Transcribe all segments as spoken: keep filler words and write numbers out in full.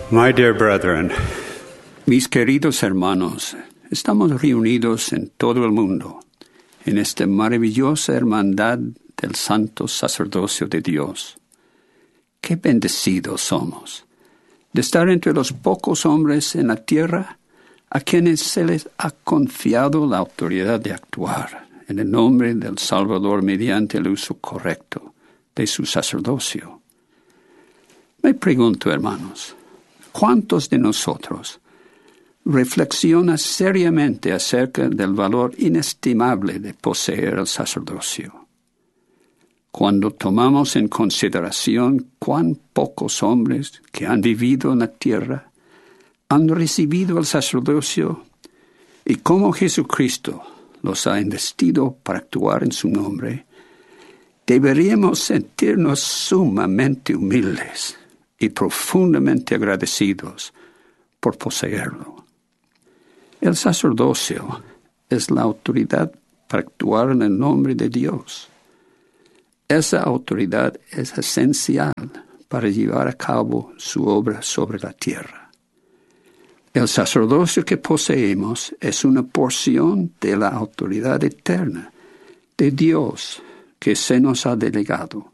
My dear brethren, Mis queridos hermanos, estamos reunidos en todo el mundo, en esta maravillosa hermandad del santo sacerdocio de Dios. Qué bendecidos somos de estar entre los pocos hombres en la tierra a quienes se les ha confiado la autoridad de actuar en el nombre del Salvador mediante el uso correcto de su sacerdocio. Me pregunto, hermanos, ¿cuántos de nosotros reflexiona seriamente acerca del valor inestimable de poseer el sacerdocio? Cuando tomamos en consideración cuán pocos hombres que han vivido en la tierra han recibido el sacerdocio y cómo Jesucristo los ha investido para actuar en su nombre, deberíamos sentirnos sumamente humildes y profundamente agradecidos por poseerlo. El sacerdocio es la autoridad para actuar en el nombre de Dios. Esa autoridad es esencial para llevar a cabo su obra sobre la tierra. El sacerdocio que poseemos es una porción de la autoridad eterna de Dios que se nos ha delegado.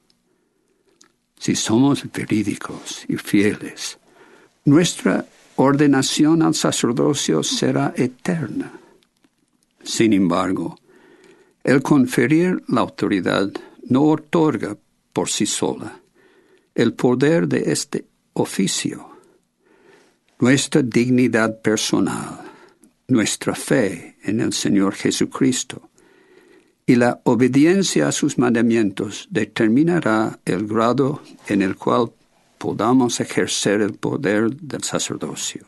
Si somos verídicos y fieles, nuestra ordenación al sacerdocio será eterna. Sin embargo, el conferir la autoridad no otorga por sí sola el poder de este oficio. Nuestra dignidad personal, nuestra fe en el Señor Jesucristo y la obediencia a sus mandamientos determinará el grado en el cual podamos ejercer el poder del sacerdocio.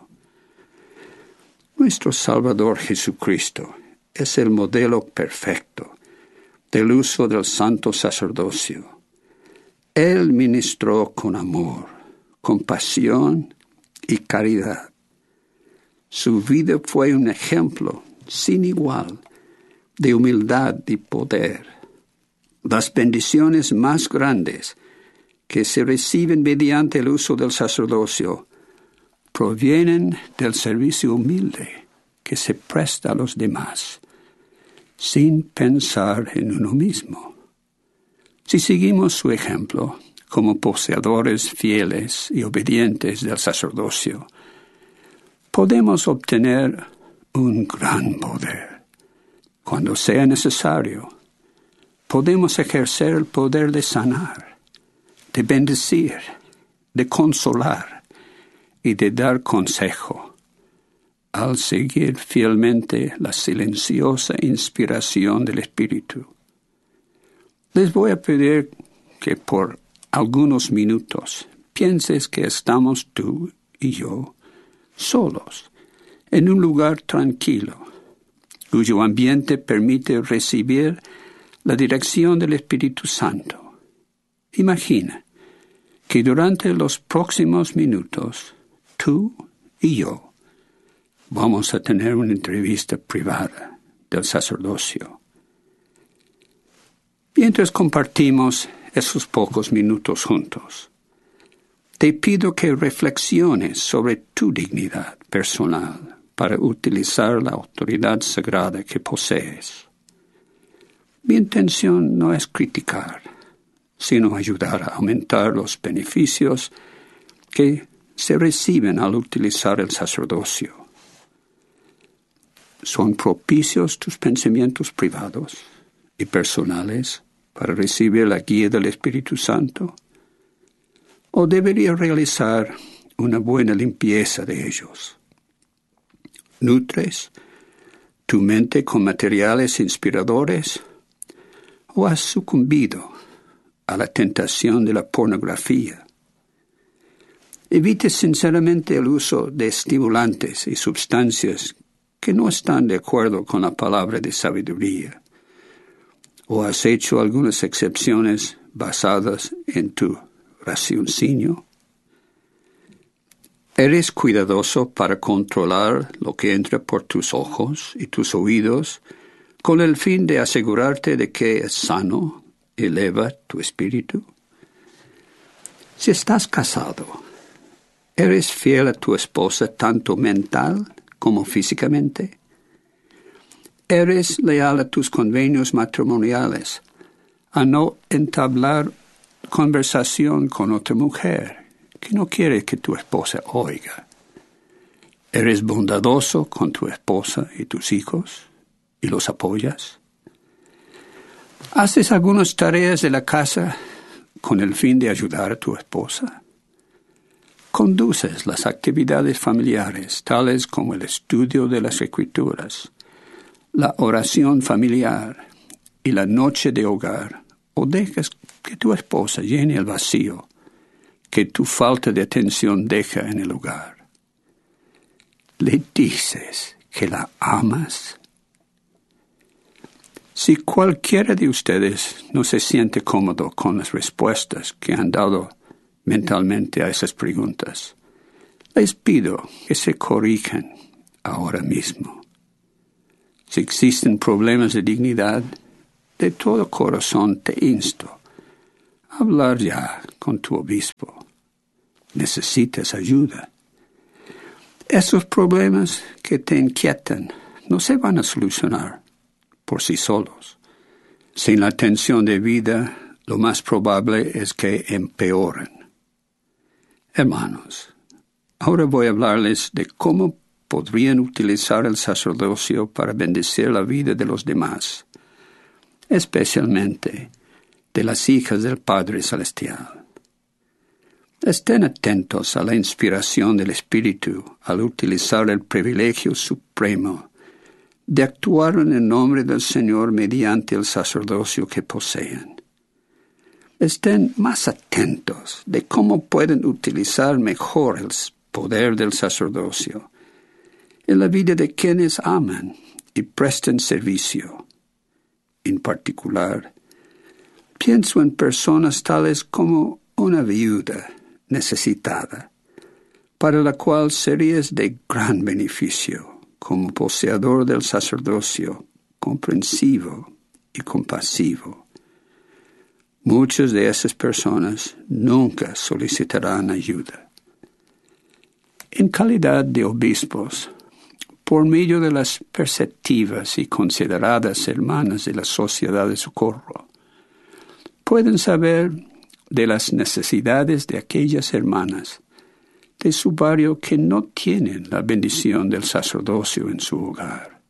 Nuestro Salvador Jesucristo es el modelo perfecto del uso del santo sacerdocio. Él ministró con amor, compasión y caridad. Su vida fue un ejemplo sin igual de humildad y poder. Las bendiciones más grandes que se reciben mediante el uso del sacerdocio provienen del servicio humilde que se presta a los demás, sin pensar en uno mismo. Si seguimos su ejemplo como poseedores fieles y obedientes del sacerdocio, podemos obtener un gran poder. Cuando sea necesario, podemos ejercer el poder de sanar, de bendecir, de consolar y de dar consejo, al seguir fielmente la silenciosa inspiración del Espíritu. Les voy a pedir que por algunos minutos pienses que estamos tú y yo solos, en un lugar tranquilo, cuyo ambiente permite recibir la dirección del Espíritu Santo. Imagina que durante los próximos minutos, tú y yo vamos a tener una entrevista privada del sacerdocio. Mientras compartimos esos pocos minutos juntos, te pido que reflexiones sobre tu dignidad personal para utilizar la autoridad sagrada que posees. Mi intención no es criticar, sino ayudar a aumentar los beneficios que se reciben al utilizar el sacerdocio. ¿Son propicios tus pensamientos privados y personales para recibir la guía del Espíritu Santo? ¿O deberías realizar una buena limpieza de ellos? ¿Nutres tu mente con materiales inspiradores o has sucumbido a la tentación de la pornografía? Evite sinceramente el uso de estimulantes y sustancias que no están de acuerdo con la palabra de sabiduría. ¿O has hecho algunas excepciones basadas en tu raciocinio? ¿Eres cuidadoso para controlar lo que entra por tus ojos y tus oídos con el fin de asegurarte de que es sano, eleva tu espíritu? Si estás casado, ¿Eres fiel a tu esposa tanto mental como físicamente? ¿Eres leal a tus convenios matrimoniales, a no entablar conversación con otra mujer que no quiere que tu esposa oiga? ¿Eres bondadoso con tu esposa y tus hijos y los apoyas? ¿Haces algunas tareas de la casa con el fin de ayudar a tu esposa? ¿Conduces las actividades familiares, tales como el estudio de las Escrituras, la oración familiar y la noche de hogar, o dejas que tu esposa llene el vacío que tu falta de atención deja en el hogar? ¿Le dices que la amas? Si cualquiera de ustedes no se siente cómodo con las respuestas que han dado mentalmente a esas preguntas, les pido que se corrijan ahora mismo. Si existen problemas de dignidad, de todo corazón te insto a hablar ya con tu obispo. Necesitas ayuda. Esos problemas que te inquietan no se van a solucionar por sí solos. Sin la atención debida, lo más probable es que empeoren. Hermanos, ahora voy a hablarles de cómo podrían utilizar el sacerdocio para bendecir la vida de los demás, especialmente de las hijas del Padre Celestial. Estén atentos a la inspiración del Espíritu al utilizar el privilegio supremo de actuar en el nombre del Señor mediante el sacerdocio que poseen. Estén más atentos de cómo pueden utilizar mejor el poder del sacerdocio en la vida de quienes aman y prestan servicio. En particular, pienso en personas tales como una viuda necesitada, para la cual serías de gran beneficio como poseedor del sacerdocio comprensivo y compasivo. Muchas de esas personas nunca solicitarán ayuda. En calidad de obispos, por medio de las perceptivas y consideradas hermanas de la Sociedad de Socorro, pueden saber de las necesidades de aquellas hermanas de su barrio que no tienen la bendición del sacerdocio en su hogar.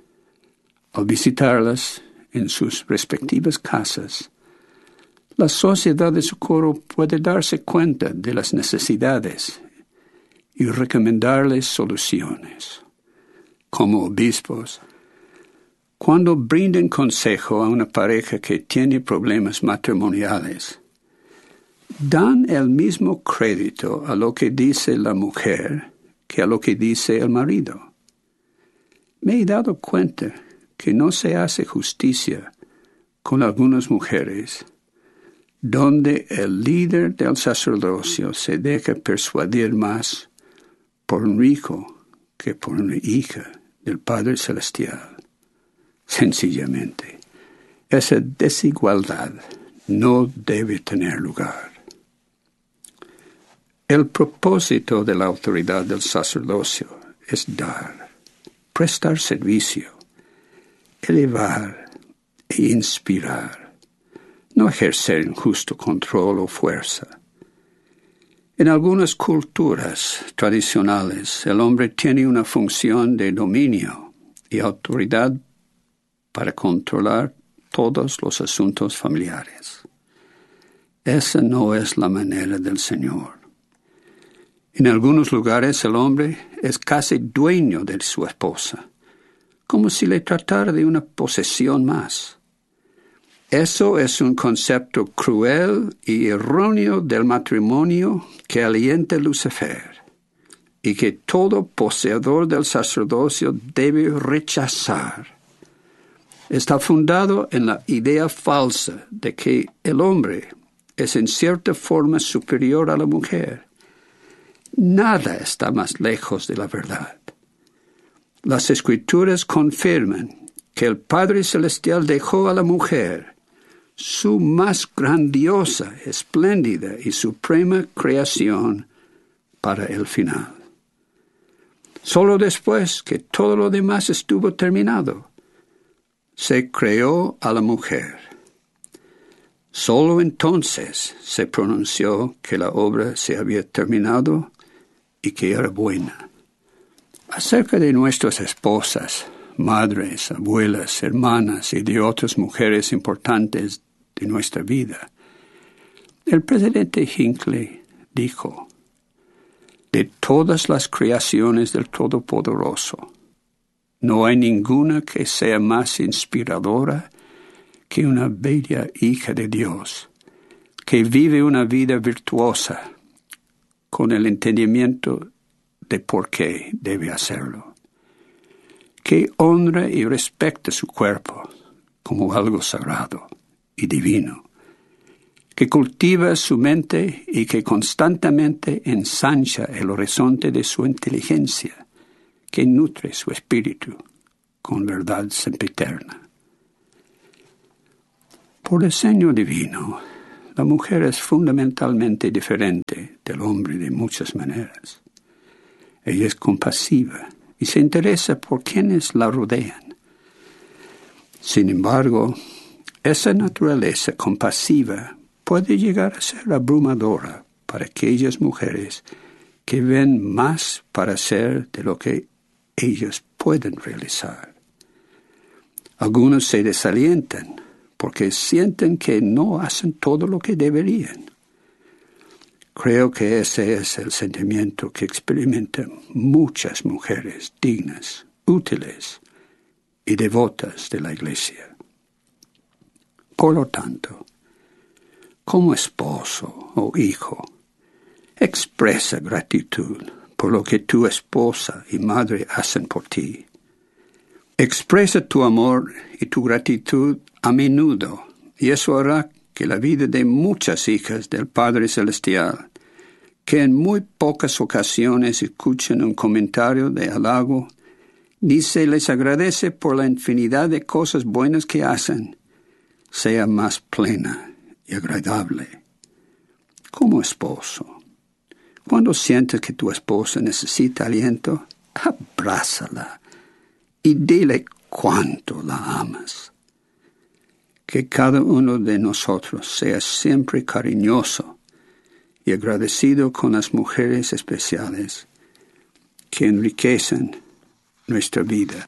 Al visitarlas en sus respectivas casas, la Sociedad de Socorro puede darse cuenta de las necesidades y recomendarles soluciones. Como obispos, cuando brinden consejo a una pareja que tiene problemas matrimoniales, dan el mismo crédito a lo que dice la mujer que a lo que dice el marido. Me he dado cuenta que no se hace justicia con algunas mujeres, donde el líder del sacerdocio se deja persuadir más por un hijo que por una hija del Padre Celestial. Sencillamente, esa desigualdad no debe tener lugar. El propósito de la autoridad del sacerdocio es dar, prestar servicio, elevar e inspirar, no ejercer injusto control o fuerza. En algunas culturas tradicionales, el hombre tiene una función de dominio y autoridad para controlar todos los asuntos familiares. Esa no es la manera del Señor. En algunos lugares el hombre es casi dueño de su esposa, como si le tratara de una posesión más. Eso es un concepto cruel y erróneo del matrimonio que alienta Lucifer y que todo poseedor del sacerdocio debe rechazar. Está fundado en la idea falsa de que el hombre es en cierta forma superior a la mujer. Nada está más lejos de la verdad. Las Escrituras confirman que el Padre Celestial dejó a la mujer, su más grandiosa, espléndida y suprema creación, para el final. Solo después que todo lo demás estuvo terminado, se creó a la mujer. Solo entonces se pronunció que la obra se había terminado y que era buena. Acerca de nuestras esposas, madres, abuelas, hermanas y de otras mujeres importantes de nuestra vida, el presidente Hinckley dijo: de todas las creaciones del Todopoderoso, no hay ninguna que sea más inspiradora que una bella hija de Dios, que vive una vida virtuosa, con el entendimiento de por qué debe hacerlo, que honra y respeta su cuerpo como algo sagrado y divino, que cultiva su mente y que constantemente ensancha el horizonte de su inteligencia, que nutre su espíritu con verdad sempiterna. Por diseño divino, la mujer es fundamentalmente diferente del hombre de muchas maneras. Ella es compasiva y se interesa por quienes la rodean. Sin embargo, esa naturaleza compasiva puede llegar a ser abrumadora para aquellas mujeres que ven más para hacer de lo que ellas pueden realizar. Algunos se desalientan porque sienten que no hacen todo lo que deberían. Creo que ese es el sentimiento que experimentan muchas mujeres dignas, útiles y devotas de la Iglesia. Por lo tanto, como esposo o hijo, expresa gratitud por lo que tu esposa y madre hacen por ti. Expresa tu amor y tu gratitud a menudo, y eso hará que la vida de muchas hijas del Padre Celestial, que en muy pocas ocasiones escuchan un comentario de halago, ni se les agradece por la infinidad de cosas buenas que hacen, sea más plena y agradable. Como esposo, cuando sientes que tu esposa necesita aliento, abrázala y dile cuánto la amas. Que cada uno de nosotros sea siempre cariñoso y agradecido con las mujeres especiales que enriquecen nuestra vida.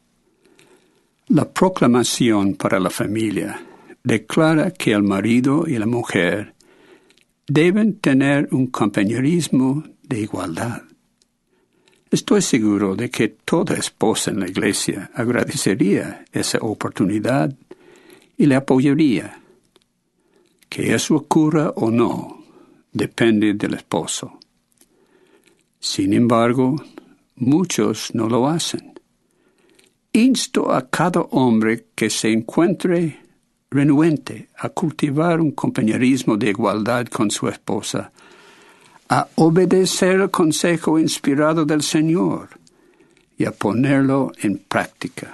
La proclamación para la familia declara que el marido y la mujer deben tener un compañerismo de igualdad. Estoy seguro de que toda esposa en la iglesia agradecería esa oportunidad y le apoyaría. Que eso ocurra o no depende del esposo. Sin embargo, muchos no lo hacen. Insto a cada hombre que se encuentre renuente a cultivar un compañerismo de igualdad con su esposa, a obedecer el consejo inspirado del Señor y a ponerlo en práctica.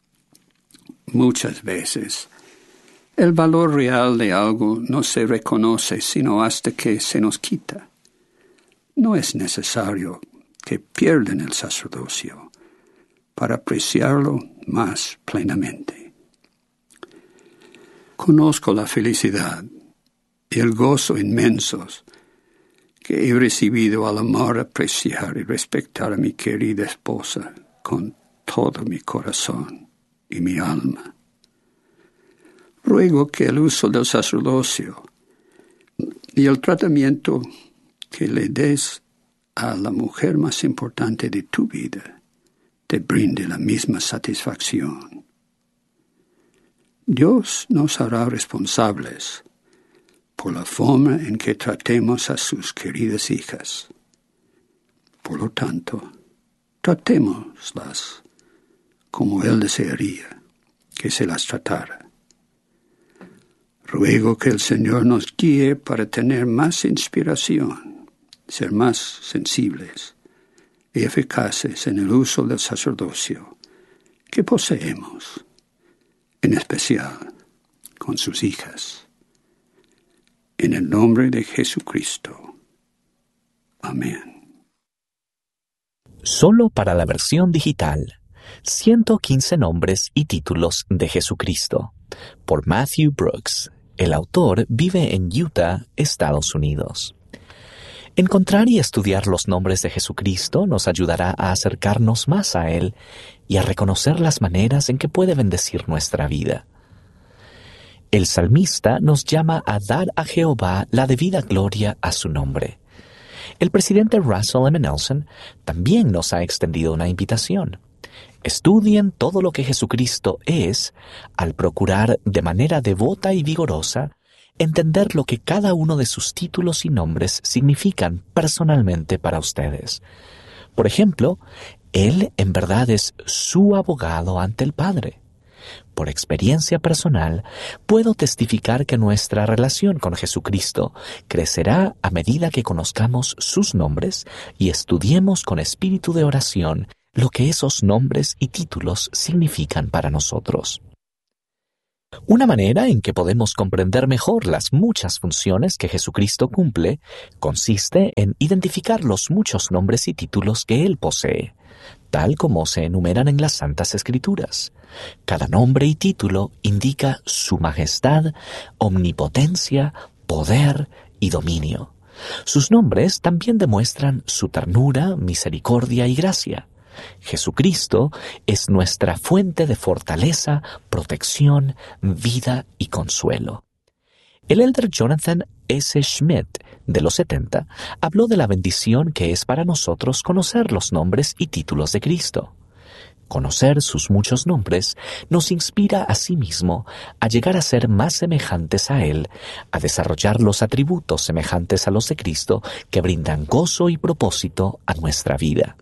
Muchas veces, el valor real de algo no se reconoce sino hasta que se nos quita. No es necesario que pierdan el sacerdocio para apreciarlo más plenamente. Conozco la felicidad y el gozo inmensos que he recibido al amar, apreciar y respetar a mi querida esposa con todo mi corazón y mi alma. Ruego que el uso del sacerdocio y el tratamiento que le des a la mujer más importante de tu vida te brinde la misma satisfacción. Dios nos hará responsables por la forma en que tratemos a sus queridas hijas. Por lo tanto, tratémoslas como Él desearía que se las tratara. Ruego que el Señor nos guíe para tener más inspiración, ser más sensibles y eficaces en el uso del sacerdocio que poseemos, en especial con sus hijas. En el nombre de Jesucristo. Amén. Solo para la versión digital. ciento quince nombres y títulos de Jesucristo. Por Matthew Brooks. El autor vive en Utah, Estados Unidos. Encontrar y estudiar los nombres de Jesucristo nos ayudará a acercarnos más a Él y a reconocer las maneras en que puede bendecir nuestra vida. El salmista nos llama a dar a Jehová la debida gloria a su nombre. El presidente Russell M. Nelson también nos ha extendido una invitación. Estudien todo lo que Jesucristo es al procurar de manera devota y vigorosa entender lo que cada uno de sus títulos y nombres significan personalmente para ustedes. Por ejemplo, Él en verdad es su abogado ante el Padre. Por experiencia personal, puedo testificar que nuestra relación con Jesucristo crecerá a medida que conozcamos sus nombres y estudiemos con espíritu de oración lo que esos nombres y títulos significan para nosotros. Una manera en que podemos comprender mejor las muchas funciones que Jesucristo cumple consiste en identificar los muchos nombres y títulos que Él posee, tal como se enumeran en las Santas Escrituras. Cada nombre y título indica su majestad, omnipotencia, poder y dominio. Sus nombres también demuestran su ternura, misericordia y gracia. Jesucristo es nuestra fuente de fortaleza, protección, vida y consuelo. El elder Jonathan S. Schmidt, de los setenta, habló de la bendición que es para nosotros conocer los nombres y títulos de Cristo. Conocer sus muchos nombres nos inspira a sí mismo a llegar a ser más semejantes a Él, a desarrollar los atributos semejantes a los de Cristo que brindan gozo y propósito a nuestra vida.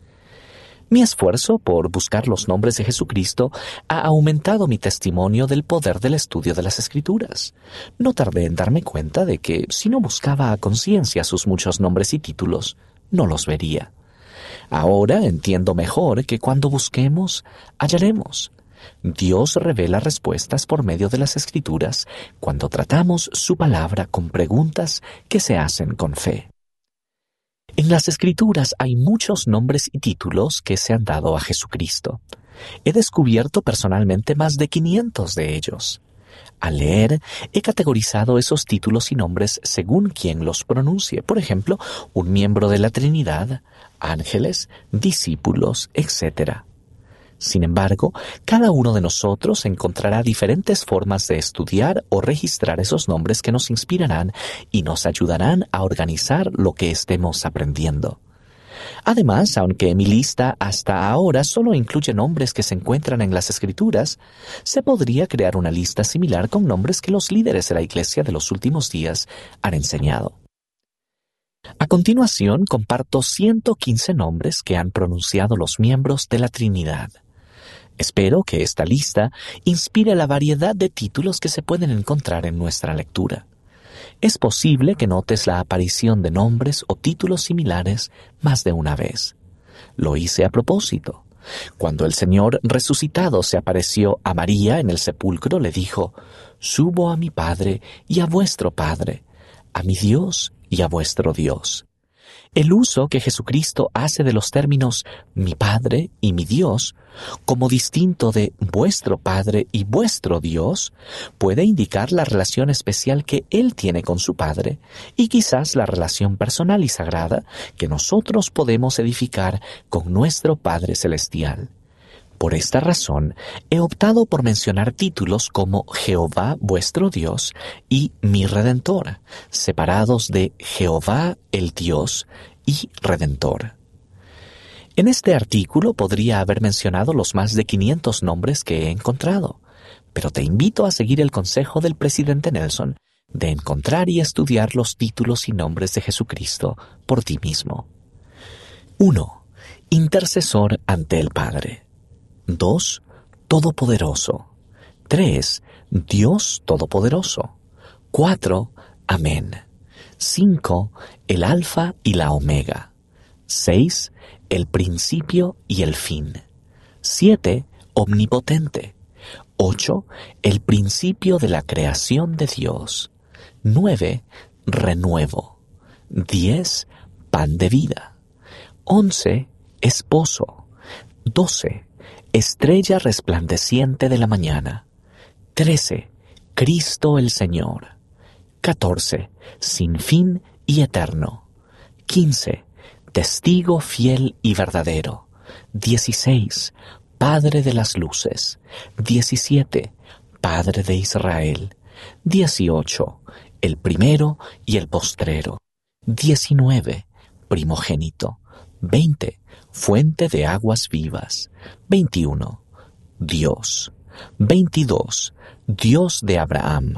Mi esfuerzo por buscar los nombres de Jesucristo ha aumentado mi testimonio del poder del estudio de las Escrituras. No tardé en darme cuenta de que si no buscaba a conciencia sus muchos nombres y títulos, no los vería. Ahora entiendo mejor que cuando busquemos, hallaremos. Dios revela respuestas por medio de las Escrituras cuando tratamos su palabra con preguntas que se hacen con fe. En las Escrituras hay muchos nombres y títulos que se han dado a Jesucristo. He descubierto personalmente más de quinientos de ellos. Al leer, he categorizado esos títulos y nombres según quien los pronuncie. Por ejemplo, un miembro de la Trinidad, ángeles, discípulos, etcétera. Sin embargo, cada uno de nosotros encontrará diferentes formas de estudiar o registrar esos nombres que nos inspirarán y nos ayudarán a organizar lo que estemos aprendiendo. Además, aunque mi lista hasta ahora solo incluye nombres que se encuentran en las Escrituras, se podría crear una lista similar con nombres que los líderes de la Iglesia de los últimos días han enseñado. A continuación, comparto ciento quince nombres que han pronunciado los miembros de la Trinidad. Espero que esta lista inspire la variedad de títulos que se pueden encontrar en nuestra lectura. Es posible que notes la aparición de nombres o títulos similares más de una vez. Lo hice a propósito. Cuando el Señor resucitado se apareció a María en el sepulcro, le dijo: «Subo a mi Padre y a vuestro Padre, a mi Dios y a vuestro Dios». El uso que Jesucristo hace de los términos «mi Padre» y «mi Dios» como distinto de «vuestro Padre» y «vuestro Dios» puede indicar la relación especial que Él tiene con su Padre y quizás la relación personal y sagrada que nosotros podemos edificar con nuestro Padre Celestial. Por esta razón, he optado por mencionar títulos como Jehová vuestro Dios y mi Redentor, separados de Jehová el Dios y Redentor. En este artículo podría haber mencionado los más de quinientos nombres que he encontrado, pero te invito a seguir el consejo del presidente Nelson de encontrar y estudiar los títulos y nombres de Jesucristo por ti mismo. uno. Intercesor ante el Padre. dos. Todopoderoso. tres. Dios Todopoderoso. cuatro. Amén. cinco. El Alfa y la Omega. seis. El principio y el fin. siete. Omnipotente. ocho. El principio de la creación de Dios. nueve. Renuevo. diez. Pan de vida. once. esposo. doce. Estrella resplandeciente de la mañana. trece. Cristo el Señor. catorce. Sin fin y eterno. quince. Testigo fiel y verdadero. dieciséis. Padre de las luces. diecisiete. Padre de Israel. dieciocho. El primero y el postrero. diecinueve. Primogénito. veinte. Fuente de aguas vivas. veintiuno. Dios. veintidós. Dios de Abraham.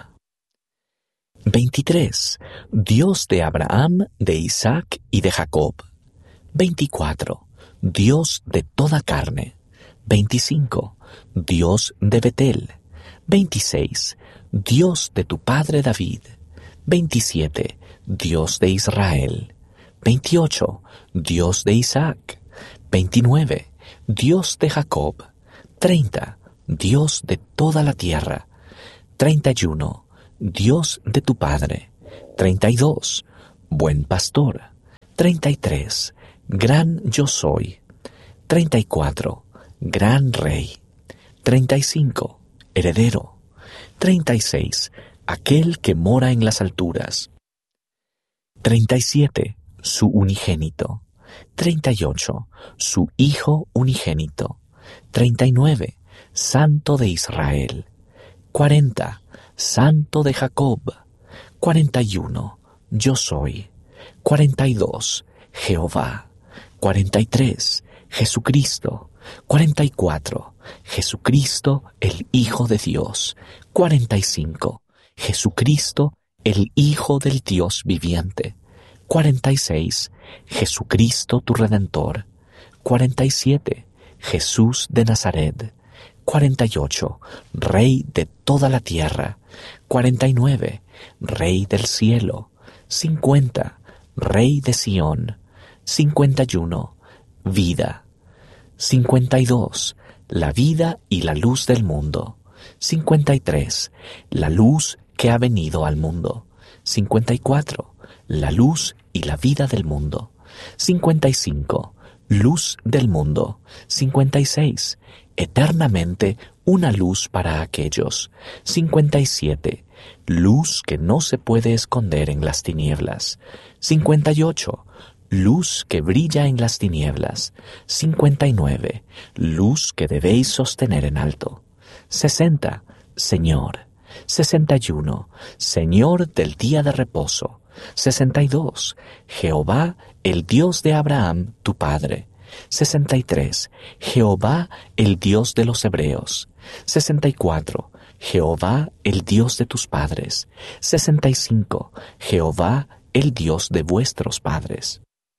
veintitrés. Dios de Abraham, de Isaac y de Jacob. veinticuatro. Dios de toda carne. veinticinco. Dios de Betel. veintiséis. Dios de tu padre David. veintisiete. Dios de Israel. veintiocho. Dios de Isaac. veintinueve. Dios de Jacob. treinta. Dios de toda la tierra. treinta y uno. Dios de tu Padre. treinta y dos. Buen pastor. treinta y tres. Gran yo soy. treinta y cuatro. Gran rey. treinta y cinco. Heredero. treinta y seis. Aquel que mora en las alturas. treinta y siete. Su unigénito. treinta y ocho. Su Hijo unigénito. treinta y nueve. Santo de Israel. cuarenta. Santo de Jacob. cuarenta y uno. Yo soy. cuarenta y dos. Jehová. cuarenta y tres. Jesucristo. cuarenta y cuatro. Jesucristo, el Hijo de Dios. cuarenta y cinco. Jesucristo, el Hijo del Dios viviente. cuarenta y seis. Jesucristo tu Redentor. cuarenta y siete. Jesús de Nazaret. cuarenta y ocho. Rey de toda la tierra. cuarenta y nueve. Rey del cielo. cincuenta. Rey de Sión. cincuenta y uno. Vida. cincuenta y dos. La vida y la luz del mundo. cincuenta y tres. La luz que ha venido al mundo. cincuenta y cuatro. La luz y la vida del mundo. cincuenta y cinco. Luz del mundo. cincuenta y seis. Eternamente una luz para aquellos. cincuenta y siete. Luz que no se puede esconder en las tinieblas. cincuenta y ocho. Luz que brilla en las tinieblas. cincuenta y nueve. Luz que debéis sostener en alto. sesenta. Señor. sesenta y uno. Señor del día de reposo. sesenta y dos. Jehová, el Dios de Abraham, tu padre. sesenta y tres. Jehová, el Dios de los hebreos. sesenta y cuatro. Jehová, el Dios de tus padres. sesenta y cinco. Jehová, el Dios de vuestros padres.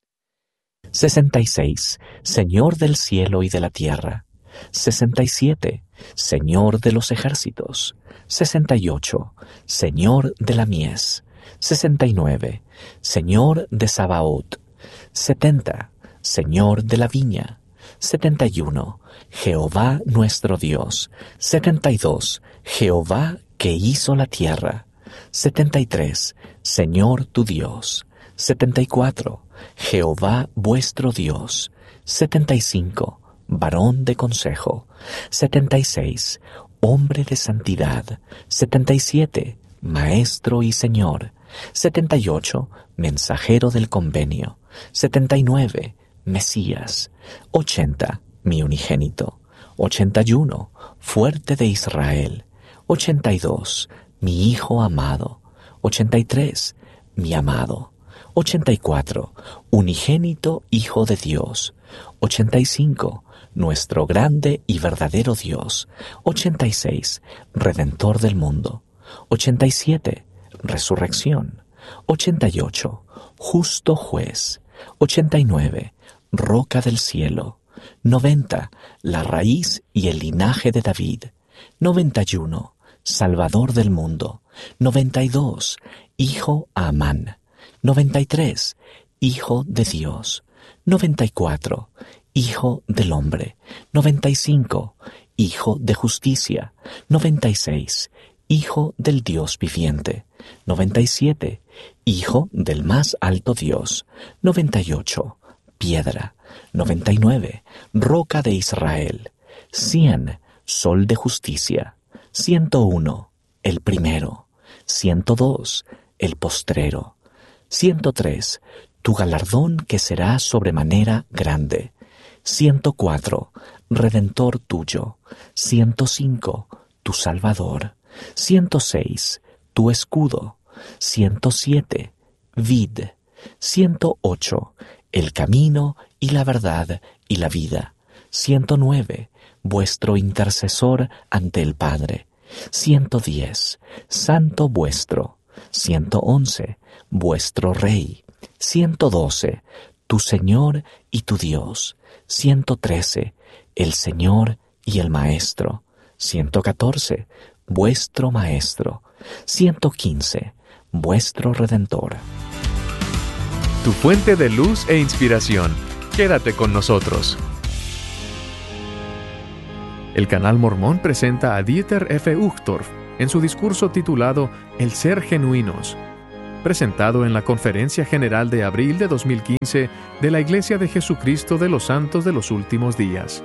sesenta y seis. Señor del cielo y de la tierra. sesenta y siete. Señor de los ejércitos. sesenta y ocho. Señor de la mies. sesenta y nueve. Señor de Sabaoth. setenta. Señor de la viña. setenta y uno. Jehová nuestro Dios. setenta y dos. Jehová que hizo la tierra. setenta y tres. Señor tu Dios. setenta y cuatro. Jehová vuestro Dios. setenta y cinco. Varón de consejo. setenta y seis. Hombre de santidad. setenta y siete. Maestro y Señor. setenta y ocho. Mensajero del convenio. setenta y nueve. Mesías. ochenta. Mi unigénito. ochenta y uno. Fuerte de Israel. ochenta y dos. Mi Hijo amado. ochenta y tres. Mi amado. ochenta y cuatro. Unigénito Hijo de Dios. ochenta y cinco. Nuestro grande y verdadero Dios. ochenta y seis. Redentor del mundo. ochenta y siete. Resurrección. ochenta y ocho. Justo juez. ochenta y nueve. Roca del cielo. noventa. La raíz y el linaje de David. noventa y uno. Salvador del mundo. noventa y dos. Hijo a Amán. noventa y tres. Hijo de Dios. noventa y cuatro. Hijo del hombre. noventa y cinco. Hijo de justicia. noventa y seis. Hijo del Dios viviente. noventa y siete. Hijo del más alto Dios. noventa y ocho. piedra. noventa y nueve, roca de Israel. cien, sol de justicia. ciento uno, el primero. ciento dos, el postrero. ciento tres, tu galardón que será sobremanera grande. ciento cuatro, Redentor tuyo. ciento cinco, tu Salvador. ciento seis, tu escudo. ciento siete, vid. ciento ocho, el camino y la verdad y la vida. ciento nueve, vuestro intercesor ante el Padre. ciento diez, santo vuestro. ciento once, vuestro Rey. ciento doce, tu Señor y tu Dios. ciento trece, el Señor y el Maestro. ciento catorce, vuestro Maestro. ciento quince, vuestro Redentor. Tu fuente de luz e inspiración. Quédate con nosotros. El Canal Mormón presenta a Dieter F. Uchtdorf en su discurso titulado El ser genuinos, presentado en la Conferencia General de abril de dos mil quince de la Iglesia de Jesucristo de los Santos de los Últimos Días.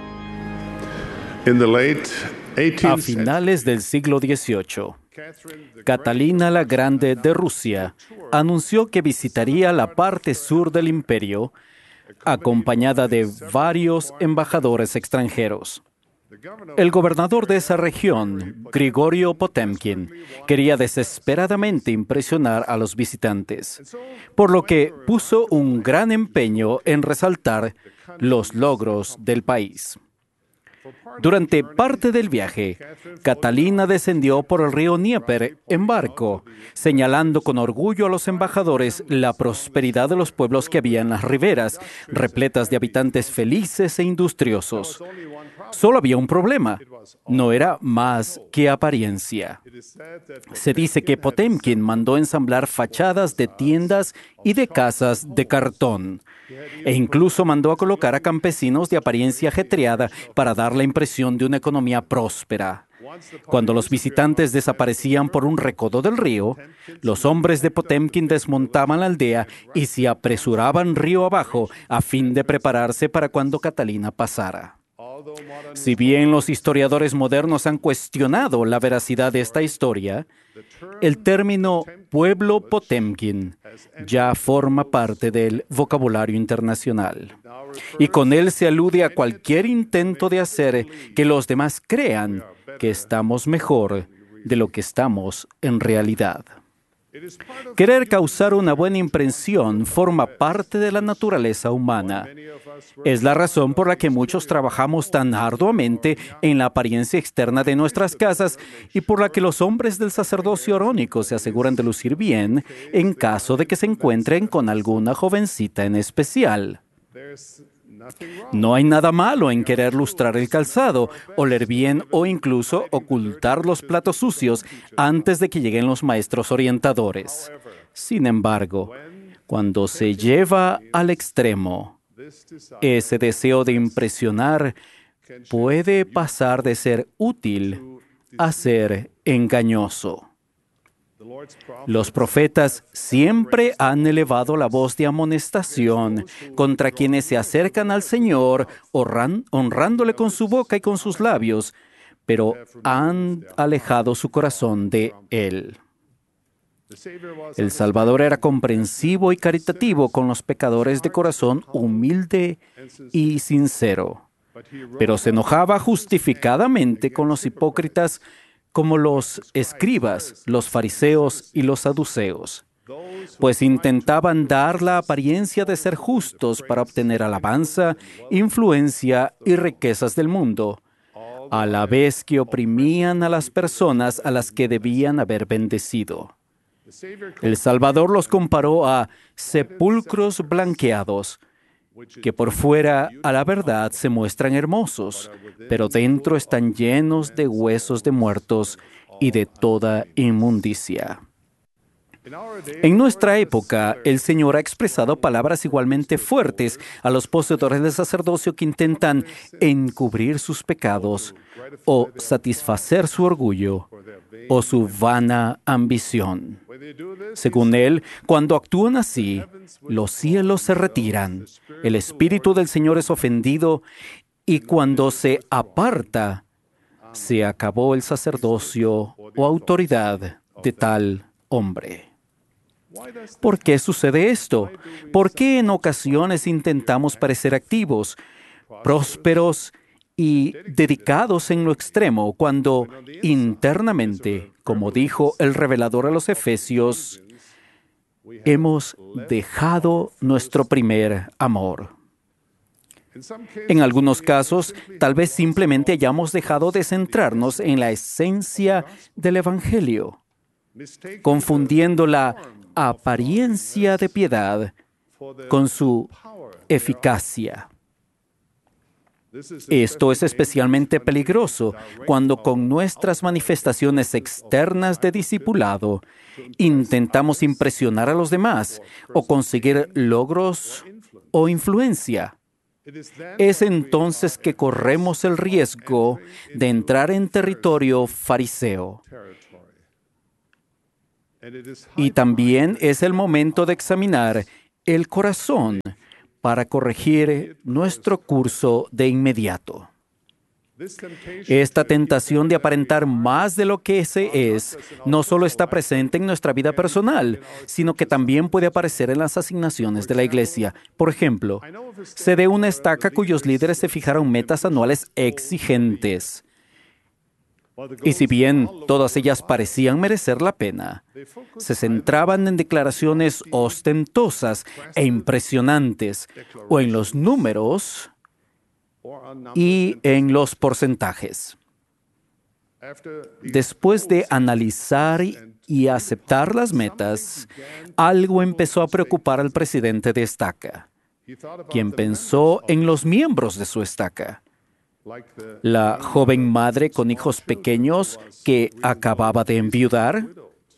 A finales del siglo dieciocho, Catalina la Grande de Rusia anunció que visitaría la parte sur del imperio, acompañada de varios embajadores extranjeros. El gobernador de esa región, Grigorio Potemkin, quería desesperadamente impresionar a los visitantes, por lo que puso un gran empeño en resaltar los logros del país. Durante parte del viaje, Catalina descendió por el río Dnieper en barco, señalando con orgullo a los embajadores la prosperidad de los pueblos que había en las riberas, repletas de habitantes felices e industriosos. Solo había un problema: no era más que apariencia. Se dice que Potemkin mandó ensamblar fachadas de tiendas y de casas de cartón, e incluso mandó a colocar a campesinos de apariencia ajetreada para dar la impresión de una economía próspera. Cuando los visitantes desaparecían por un recodo del río, los hombres de Potemkin desmontaban la aldea y se apresuraban río abajo a fin de prepararse para cuando Catalina pasara. Si bien los historiadores modernos han cuestionado la veracidad de esta historia, el término pueblo Potemkin ya forma parte del vocabulario internacional. Y con él se alude a cualquier intento de hacer que los demás crean que estamos mejor de lo que estamos en realidad. Querer causar una buena impresión forma parte de la naturaleza humana. Es la razón por la que muchos trabajamos tan arduamente en la apariencia externa de nuestras casas y por la que los hombres del sacerdocio arónico se aseguran de lucir bien en caso de que se encuentren con alguna jovencita en especial. No hay nada malo en querer lustrar el calzado, oler bien o incluso ocultar los platos sucios antes de que lleguen los maestros orientadores. Sin embargo, cuando se lleva al extremo, ese deseo de impresionar puede pasar de ser útil a ser engañoso. Los profetas siempre han elevado la voz de amonestación contra quienes se acercan al Señor, honrándole con su boca y con sus labios, pero han alejado su corazón de Él. El Salvador era comprensivo y caritativo con los pecadores de corazón humilde y sincero, pero se enojaba justificadamente con los hipócritas como los escribas, los fariseos y los saduceos, pues intentaban dar la apariencia de ser justos para obtener alabanza, influencia y riquezas del mundo, a la vez que oprimían a las personas a las que debían haber bendecido. El Salvador los comparó a sepulcros blanqueados, que por fuera a la verdad se muestran hermosos, pero dentro están llenos de huesos de muertos y de toda inmundicia. En nuestra época, el Señor ha expresado palabras igualmente fuertes a los poseedores del sacerdocio que intentan encubrir sus pecados o satisfacer su orgullo o su vana ambición. Según él, cuando actúan así, los cielos se retiran, el Espíritu del Señor es ofendido, y cuando se aparta, se acabó el sacerdocio o autoridad de tal hombre. ¿Por qué sucede esto? ¿Por qué en ocasiones intentamos parecer activos, prósperos y dedicados en lo extremo, cuando internamente, como dijo el revelador a los Efesios, hemos dejado nuestro primer amor? En algunos casos, tal vez simplemente hayamos dejado de centrarnos en la esencia del Evangelio, confundiendo la apariencia de piedad con su eficacia. Esto es especialmente peligroso cuando con nuestras manifestaciones externas de discipulado intentamos impresionar a los demás o conseguir logros o influencia. Es entonces que corremos el riesgo de entrar en territorio fariseo. Y también es el momento de examinar el corazón para corregir nuestro curso de inmediato. Esta tentación de aparentar más de lo que se es no solo está presente en nuestra vida personal, sino que también puede aparecer en las asignaciones de la iglesia. Por ejemplo, sé de una estaca cuyos líderes se fijaron metas anuales exigentes. Y si bien todas ellas parecían merecer la pena, se centraban en declaraciones ostentosas e impresionantes, o en los números y en los porcentajes. Después de analizar y aceptar las metas, algo empezó a preocupar al presidente de estaca, quien pensó en los miembros de su estaca. La joven madre con hijos pequeños que acababa de enviudar,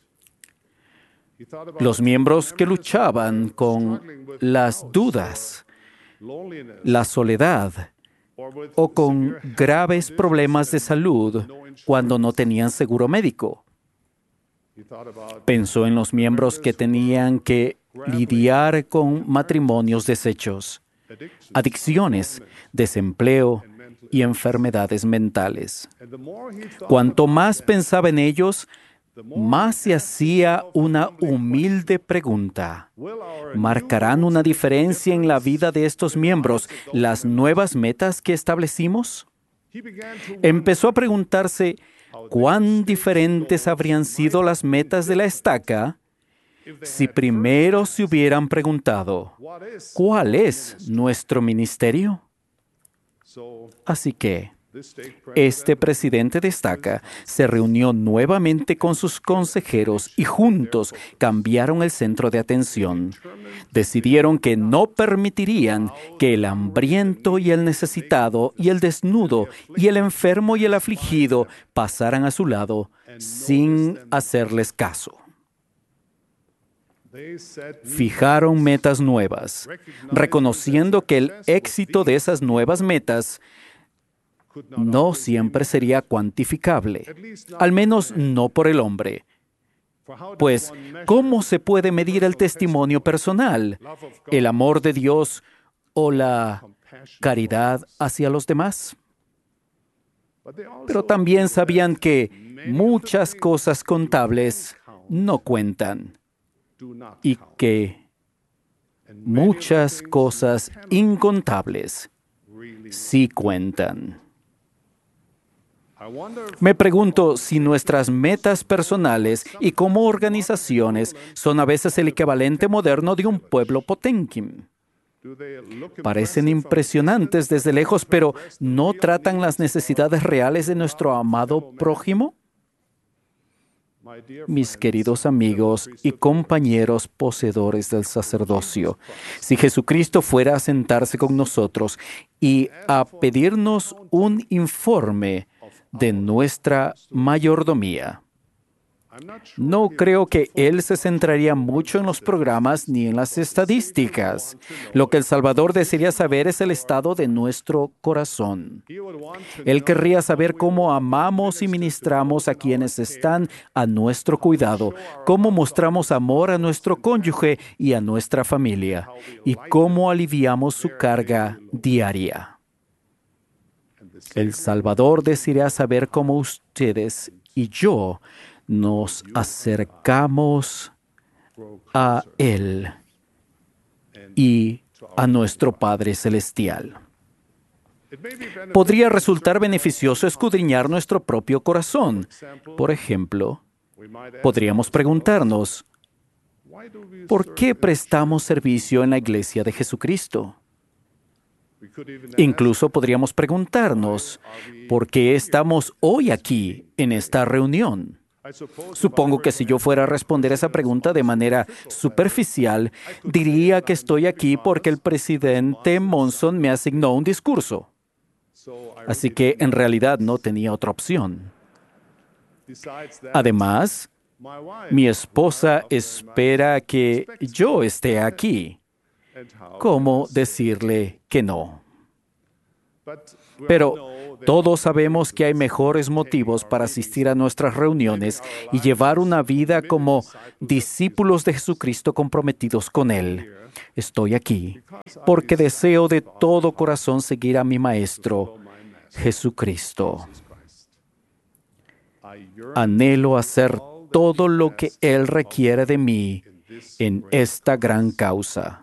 los miembros que luchaban con las dudas, la soledad o con graves problemas de salud cuando no tenían seguro médico. Pensó en los miembros que tenían que lidiar con matrimonios deshechos, adicciones, desempleo y enfermedades mentales. Cuanto más pensaba en ellos, más se hacía una humilde pregunta. ¿Marcarán una diferencia en la vida de estos miembros las nuevas metas que establecimos? Empezó a preguntarse cuán diferentes habrían sido las metas de la estaca si primero se hubieran preguntado, ¿cuál es nuestro ministerio? Así que este presidente de estaca se reunió nuevamente con sus consejeros y juntos cambiaron el centro de atención. Decidieron que no permitirían que el hambriento y el necesitado y el desnudo y el enfermo y el afligido pasaran a su lado sin hacerles caso. Fijaron metas nuevas, reconociendo que el éxito de esas nuevas metas no siempre sería cuantificable, al menos no por el hombre. Pues, ¿cómo se puede medir el testimonio personal, el amor de Dios o la caridad hacia los demás? Pero también sabían que muchas cosas contables no cuentan y que muchas cosas incontables sí cuentan. Me pregunto si nuestras metas personales y como organizaciones son a veces el equivalente moderno de un pueblo Potemkin. Parecen impresionantes desde lejos, pero ¿no tratan las necesidades reales de nuestro amado prójimo? Mis queridos amigos y compañeros poseedores del sacerdocio, si Jesucristo fuera a sentarse con nosotros y a pedirnos un informe de nuestra mayordomía, No creo que Él se centraría mucho en los programas ni en las estadísticas. Lo que el Salvador desearía saber es el estado de nuestro corazón. Él querría saber cómo amamos y ministramos a quienes están a nuestro cuidado, cómo mostramos amor a nuestro cónyuge y a nuestra familia, y cómo aliviamos su carga diaria. El Salvador desearía saber cómo ustedes y yo nos acercamos a Él y a nuestro Padre Celestial. Podría resultar beneficioso escudriñar nuestro propio corazón. Por ejemplo, podríamos preguntarnos, ¿por qué prestamos servicio en la Iglesia de Jesucristo? Incluso podríamos preguntarnos, ¿por qué estamos hoy aquí en esta reunión? Supongo que si yo fuera a responder esa pregunta de manera superficial, diría que estoy aquí porque el presidente Monson me asignó un discurso. Así que en realidad no tenía otra opción. Además, mi esposa espera que yo esté aquí. ¿Cómo decirle que no? Pero todos sabemos que hay mejores motivos para asistir a nuestras reuniones y llevar una vida como discípulos de Jesucristo comprometidos con Él. Estoy aquí porque deseo de todo corazón seguir a mi Maestro, Jesucristo. Anhelo hacer todo lo que Él requiere de mí en esta gran causa.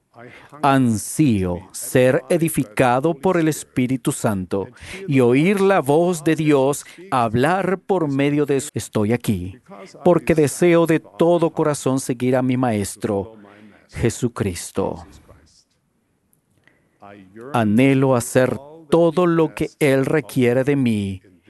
Ansío ser edificado por el Espíritu Santo y oír la voz de Dios hablar por medio de su... Estoy aquí porque deseo de todo corazón seguir a mi Maestro, Jesucristo. Anhelo hacer todo lo que Él requiere de mí